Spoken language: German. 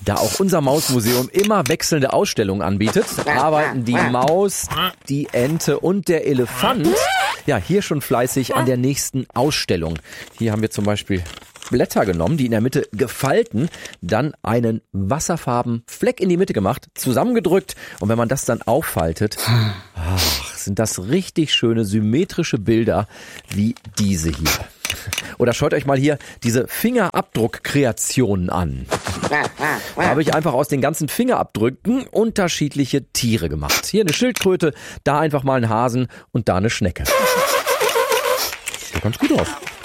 Da auch unser Mausmuseum immer wechselnde Ausstellungen anbietet, arbeiten die Maus, die Ente und der Elefant ja hier schon fleißig an der nächsten Ausstellung. Hier haben wir zum Beispiel Blätter genommen, die in der Mitte gefalten, dann einen wasserfarben Fleck in die Mitte gemacht, zusammengedrückt und wenn man das dann auffaltet, sind das richtig schöne symmetrische Bilder wie diese hier. Oder schaut euch mal hier diese Fingerabdruckkreationen an. Da habe ich einfach aus den ganzen Fingerabdrücken unterschiedliche Tiere gemacht. Hier eine Schildkröte, da einfach mal einen Hasen und da eine Schnecke. Sieht ganz gut aus.